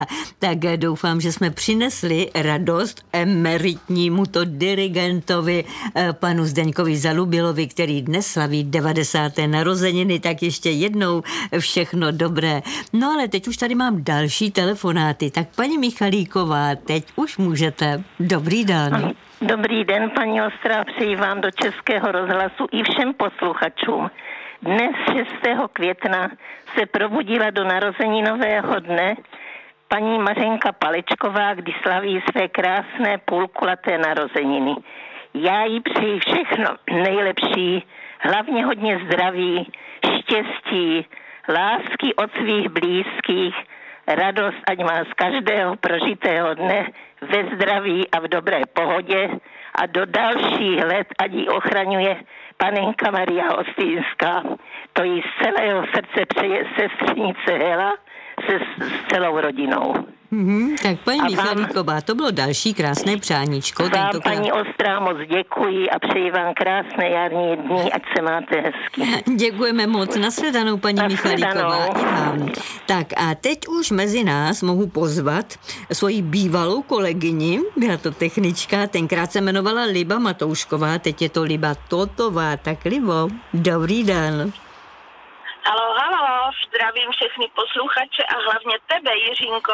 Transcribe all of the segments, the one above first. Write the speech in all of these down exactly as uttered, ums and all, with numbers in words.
Tak doufám, že jsme přinesli radost emeritnímu to dirigentovi panu Zdeňkovi Zalubilovi, který dnes slaví devadesáté narozeniny, tak ještě jednou všechno dobré. No ale teď už tady mám další telefonáty, tak paní Michalíková, teď už můžete. Dobrý den. Dobrý den, paní Ostrá, přeji vám do Českého rozhlasu i všem posluchačům. Dnes šestého května se probudila do narozeninového dne paní Mařenka Palečková, kdy slaví své krásné půlkulaté narozeniny. Já jí přeji všechno nejlepší, hlavně hodně zdraví, štěstí, lásky od svých blízkých, radost, ať má z každého prožitého dne ve zdraví a v dobré pohodě a do dalších let, ať ji ochraňuje panenka Maria Hostýnská. To jí z celého srdce přeje sestřenice Hela se s celou rodinou. Mm-hmm, tak paní Michalíková, to bylo další krásné přáníčko. Vám, tentokrát... paní Ostrá, moc děkuji a přeji vám krásné jarní dny, ať se máte hezky. Děkujeme moc. Nashledanou, paní Michalíková. I vám. Tak a teď už mezi nás mohu pozvat svoji bývalou kolegyni, byla to technička, tenkrát se jmenovala Liba Matoušková, teď je to Liba Totová. Tak Libo, dobrý den. Halo, halo, zdravím všechny posluchače a hlavně tebe, Jiřínko.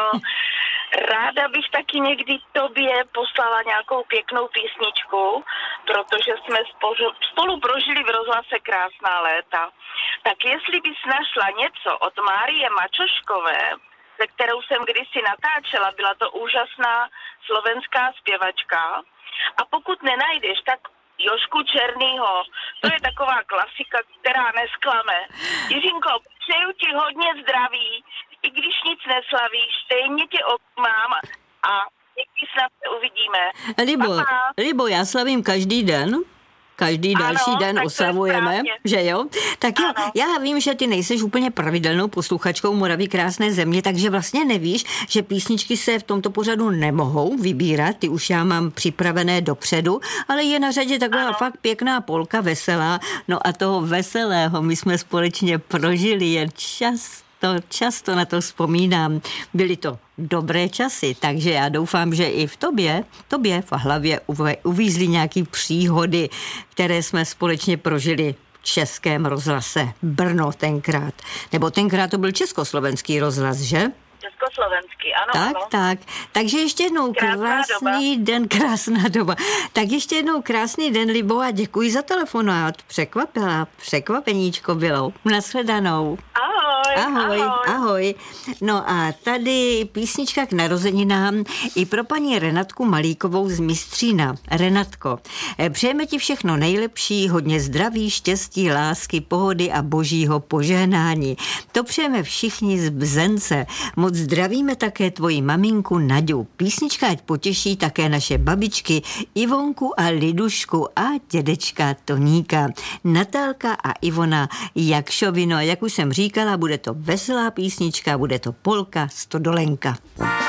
Ráda bych taky někdy tobě poslala nějakou pěknou písničku, protože jsme spolu prožili v rozhlase krásná léta. Tak jestli bys našla něco od Márie Mačoškové, se kterou jsem kdysi natáčela, byla to úžasná slovenská zpěvačka, a pokud nenajdeš, tak Jožku Černýho. To je taková klasika, která nesklame. Jiřinko, přeju ti hodně zdraví, i když nic neslavíš, stejně tě obmám a někdy snad uvidíme. Libo, Libo, já slavím každý den. Každý ano, další den oslavujeme, že jo? Tak jo, ano. Já vím, že ty nejseš úplně pravidelnou posluchačkou Moravy krásné země, takže vlastně nevíš, že písničky se v tomto pořadu nemohou vybírat, ty už já mám připravené dopředu, ale je na řadě taková ano. fakt pěkná polka veselá, no a toho veselého my jsme společně prožili, jen často, často na to vzpomínám. Byly to dobré časy, takže já doufám, že i v tobě, tobě v hlavě uvízly nějaký příhody, které jsme společně prožili v Českém rozhlase Brno tenkrát. Nebo tenkrát to byl československý rozhlas, že? Československý, ano, tak, ano. Tak, takže ještě jednou krásná krásný doba. den, krásná doba. Tak ještě jednou krásný den, Libo, a děkuji za telefonát. Překvapila, překvapeníčko bylo. Nashledanou. Ahoj, ahoj, ahoj. Ahoj. No a tady písnička k narozeninám i pro paní Renatku Malíkovou z Mistřína. Renatko, přejeme ti všechno nejlepší, hodně zdraví, štěstí, lásky, pohody a božího požehnání. To přejeme všichni z Bzence. Moc zdravíme také tvoji maminku Naďu. Písnička ať potěší také naše babičky Ivonku a Lidušku a dědečka Toníka. Natálka a Ivona Jakšovino. Jak už jsem říkala, bude to veselá písnička, bude to polka Stodolenka.